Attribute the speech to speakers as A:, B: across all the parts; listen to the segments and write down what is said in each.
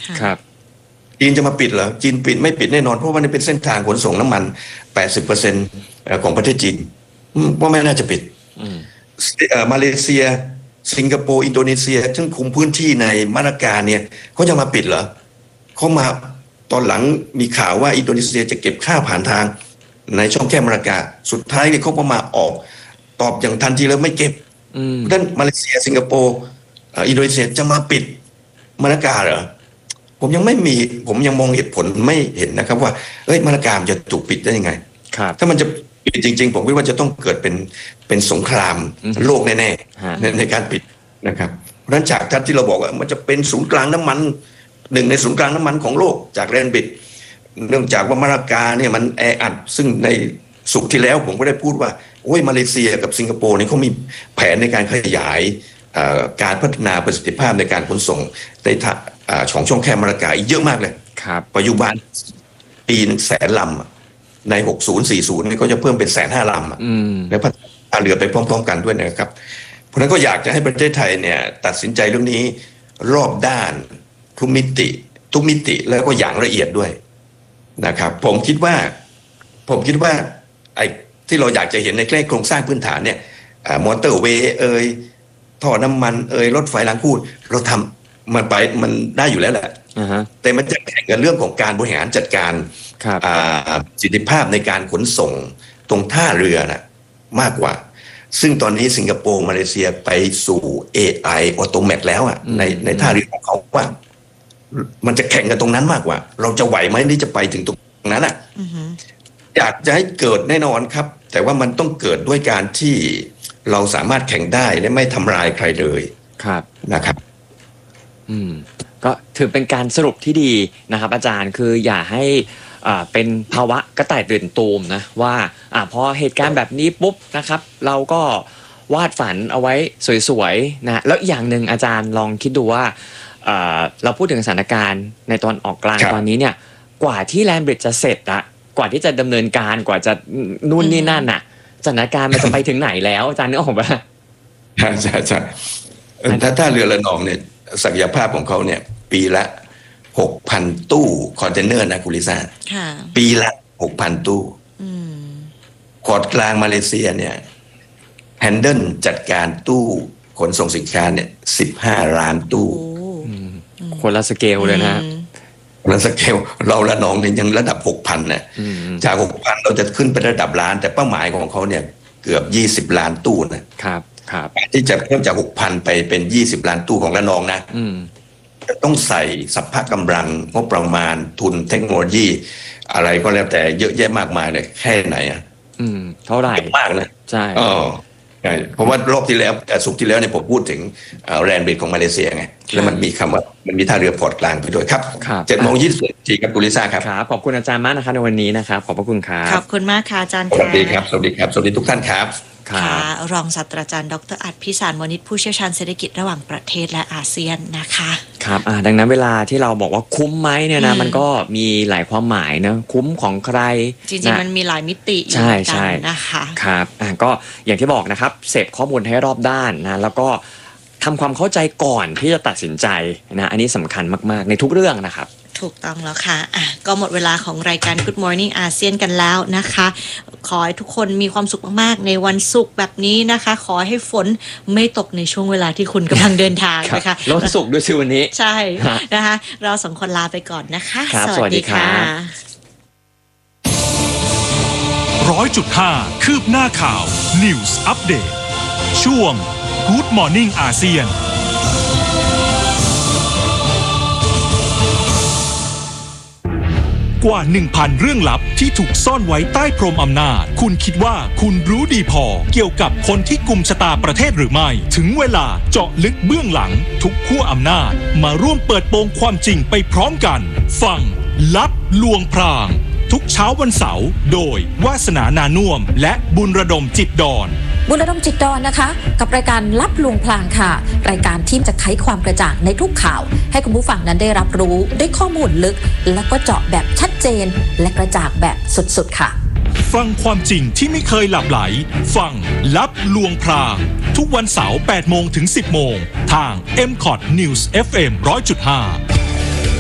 A: ครับ
B: จีนจะมาปิดเหรอจีนปิดไม่ปิดแน่นอนเพราะว่านี่เป็นเส้นทางขนส่งน้ำมัน 80% ของประเทศจีนว่าไม่น่าจะปิดมาเลเซียสิงคโปร์อินโดนีเซียซึ่งคุมพื้นที่ในมาลากาเนี่ยเขาจะมาปิดเหรอเขามาตอนหลังมีข่าวว่าอินโดนีเซียจะเก็บค่าผ่านทางในช่องแคบมาลากาสุดท้ายเนี่ยเขาก็มาออกตอบอย่างทันทีแล้วไม่เก็บด้านมาเลเซียสิงคโปร์อินโดนีเซียจะมาปิดมาลากาเหรอผมยังมองเหตุผลไม่เห็นนะครับว่ามาลากาจะถูกปิดได้ยังไงถ้ามันจะปิดจริงๆผมคิดว่าจะต้องเกิดเป็นสงครามโลกแน่ๆในการปิดนะครับเพราะฉะนั้นจากทัศน์ที่เราบอกว่ามันจะเป็นศูนย์กลางน้ำมันหนึ่งในศูนย์กลางน้ำมันของโลกจากแลนบิดเนื่องจากว่ามาลากาเนี่ยมันแออัดซึ่งในสุขที่แล้วผมก็ได้พูดว่ามาเลเซียกับสิงคโปร์นี่เขามีแผนในการขยายการพัฒนาประสิทธิภาพในการขนส่งในช่องแคบมาลากาเยอะมากเลยปัจจุบันปีนึง100,000 ลำใน60-40นี่ก็จะเพิ่มเป็น150,000 ลำและพัฒนาเรือไปพร้อมๆกันด้วยนะครับเพราะฉะนั้นก็อยากจะให้ประเทศไทยเนี่ยตัดสินใจเรื่องนี้รอบด้านทุกมิติแล้วก็อย่างละเอียดด้วยนะครับผมคิดว่าไอ้ที่เราอยากจะเห็นในโครงสร้างพื้นฐานเนี่ยมอเตอร์เวย์ท่อน้ำมันรถไฟรางคู่เราทำมันได้อยู่แล้วแหละแต่มันจะแข่งกันเรื่องของการบริหารจัดการประสิทธิภาพในการขนส่งตรงท่าเรือนะมากกว่าซึ่งตอนนี้สิงคโปร์มาเลเซียไปสู่ AI ออโตเมตแล้วในท่าเรือของเขาว่ามันจะแข่งกันตรงนั้นมากกว่าเราจะไหวไหมที่จะไปถึงตรงนั้นอยากจะให้เกิดแน่นอนครับแต่ว่ามันต้องเกิดด้วยการที่เราสามารถแข่งได้และไม่ทำลายใครเลยนะครับ
A: ก็ถือเป็นการสรุปที่ดีนะครับอาจารย์คืออย่าให้เป็นภาวะกระต่ายตื่นตูมนะว่าพอเหตุการณ์แบบนี้ปุ๊บนะครับเราก็วาดฝันเอาไว้สวยๆนะแล้วอย่างหนึ่งอาจารย์ลองคิดดูว่าเราพูดถึงสถานการณ์ในตอนออกกลางตอนนี้เนี่ยกว่าที่แลนบริดจ์จะเสร็จกว่าที่จะดำเนินการกว่าจะนู่นนี่นั่นสถานการณ์มันจะไปถึงไหนแล้วอาจารย์นึกออกปะ
B: ใช่ถ้าเรือระนองเนี่ยศักยภาพของเขาเนี่ยปีละ 6,000 ตู้คอนเทนเนอร์นะคุณลิซ่าปีละ 6,000 ตู้ขอดกลางมาเลเซียเนี่ยแฮนเดิลจัดการตู้ขนส่งสินค้าเนี่ย15 ล้านตู้
A: คนละสเกลเลยนะ
B: คนละสเกลเราละนองเนี่ยยังระดับ 6,000 นะจาก 6,000 เราจะขึ้นไประดับล้านแต่เป้าหมายของเขาเนี่ยเกือบ20 ล้านตู้นะครับที่จะเพิ่มจาก 6,000 ไปเป็น20 ล้านตู้ของละนองนะจะต้องใส่สัพพะกำลังงบประมาณทุนเทคโนโลยีอะไรก็แล้วแต่เยอะแยะมากมายเลยแค่ไหน
A: เท่าไหร่
B: มากนะ
A: ใช่
B: เพราะว่ารอบที่แล้วสุกที่แล้วเนี่ยผมพูดถึงแลนด์บริดจ์ของมาเลเซียไงแล้วมันมีคำว่ามันมีท่าเรือพอร์ตกลางไปด้วยครับ7:20 ครับคุณลิซ่าครับ
A: ขอบคุณอาจารย์มากนะคะในวันนี้นะครับขอบพระคุณครับ
C: ขอบคุณมากค่ะอาจารย์
B: สวัสดีครับสวัสดีทุกท่านครับ
C: ค่ะรองศาสตราจารย์ดร.อัฏฐพิสารวณิชผู้เชี่ยวชาญเศรษฐกิจระหว่างประเทศและอาเซียนนะคะ
A: ครับดังนั้นเวลาที่เราบอกว่าคุ้มไหมเนี่ยนะมันก็มีหลายความหมายนะคุ้มของใคร
C: จริงๆมันมีหลายมิติ
A: ใช่
C: นะคะ
A: ครับก็อย่างที่บอกนะครับเสพข้อมูลให้รอบด้านนะแล้วก็ทำความเข้าใจก่อนที่จะตัดสินใจนะอันนี้สำคัญมากๆในทุกเรื่องนะครับ
C: ถูกต้องแล้วค่ะก็หมดเวลาของรายการ Good Morning อาเซียนกันแล้วนะคะขอให้ทุกคนมีความสุขมากๆในวันศุกร์แบบนี้นะคะขอให้ฝนไม่ตกในช่วงเวลาที่คุณกำลังเดินทางนะคะ
A: วันศุกร์ด้วยชื่อวันนี้
C: ใช่นะคะเราสองคนลาไปก่อนนะคะ
A: สวัสดีค่ะ
D: 100.5 คืบหน้าข่าว News Update ช่วง Good Morning อาเซียนกว่า 1,000 เรื่องลับที่ถูกซ่อนไว้ใต้พรมอำนาจคุณคิดว่าคุณรู้ดีพอเกี่ยวกับคนที่กุมชะตาประเทศหรือไม่ถึงเวลาเจาะลึกเบื้องหลังทุกขั้วอำนาจมาร่วมเปิดโปงความจริงไปพร้อมกันฟังลับลวงพรางทุกเช้าวันเสาร์โดยวาสนานานุ่มและบุญระดมจิตดอน
E: บุญระดมจิตดอนนะคะกับรายการลับลวงพรางค่ะรายการที่จะไขความกระจ่างในทุกข่าวให้คุณผู้ฟังนั้นได้รับรู้ด้วยข้อมูลลึกและก็เจาะแบบชัดเจนและกระจ่างแบบสุดๆค่ะ
D: ฟังความจริงที่ไม่เคยหลับไหลฟังลับลวงพรางทุกวันเสาร์ 8 โมงถึง 10 โมงทาง MCOT News FM 100.5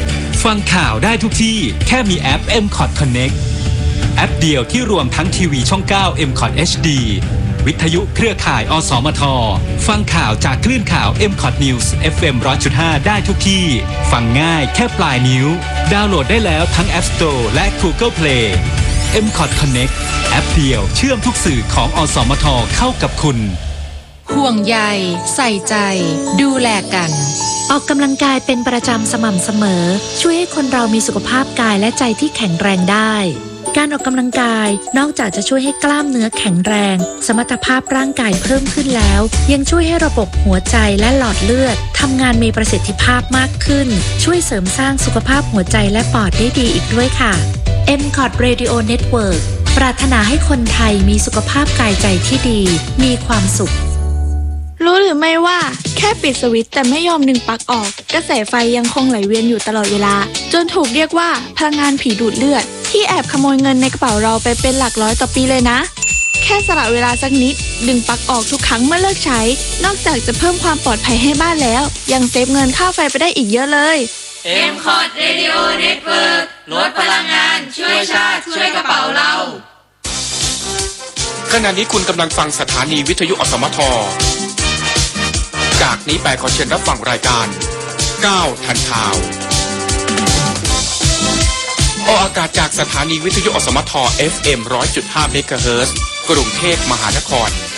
F: ฟังข่าวได้ทุกที่แค่มีแอป MCOT Connect แอปเดียวที่รวมทั้งทีวีช่อง 9 MCOT HD วิทยุเครือข่ายอสมทฟังข่าวจากคลื่นข่าว MCOT News FM 100.5 ได้ทุกที่ฟังง่ายแค่ปลายนิ้วดาวน์โหลดได้แล้วทั้ง App Store และ Google Play MCOT Connect แอปเดียวเชื่อมทุกสื่อของอสมทเข้ากับคุณ
G: ห่วงใยใส่ใจดูแลกัน
H: ออกกำลังกายเป็นประจำสม่ำเสมอช่วยให้คนเรามีสุขภาพกายและใจที่แข็งแรงได้การออกกำลังกายนอกจากจะช่วยให้กล้ามเนื้อแข็งแรงสมรรถภาพร่างกายเพิ่มขึ้นแล้วยังช่วยให้ระบบหัวใจและหลอดเลือดทำงานมีประสิทธิภาพมากขึ้นช่วยเสริมสร้างสุขภาพหัวใจและปอดได้ดีอีกด้วยค่ะ MCOT Radio Network ปรารถนาให้คนไทยมีสุขภาพกายใจที่ดีมีความสุข
I: รู้หรือไม่ว่าแค่ปิดสวิตช์แต่ไม่ยอมดึงปลั๊กออกกระแสไฟยังคงไหลเวียนอยู่ตลอดเวลาจนถูกเรียกว่าพลังงานผีดูดเลือดที่แอบขโมยเงินในกระเป๋าเราไปเป็นหลักร้อยต่อปีเลยนะแค่สละเวลาสักนิดดึงปลั๊กออกทุกครั้งเมื่อเลิกใช้นอกจากจะเพิ่มความปลอดภัยให้บ้านแล้วยังเซฟเงินค่าไฟไปได้อีกเยอะเลย
J: MCOT Radio Network ลดพลังงานช่วยชาติช่วยกระเป๋าเรา
K: ขณะนี้คุณกำลังฟังสถานีวิทยุอสมทจากนี้ไปขอเชิญรับฟังรายการ9ทันข่าวออกอากาศจากสถานีวิทยุอสมท FM 100.5 เมกะเฮิรตซ์กรุงเทพมหานคร